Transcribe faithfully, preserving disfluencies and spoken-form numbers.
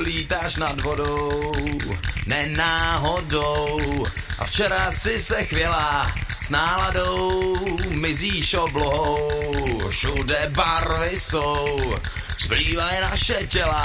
lítáš nad vodou, nenáhodou. A včera si se chvěla s náladou, mizíš oblohou, všude barvy jsou, zplývají naše těla.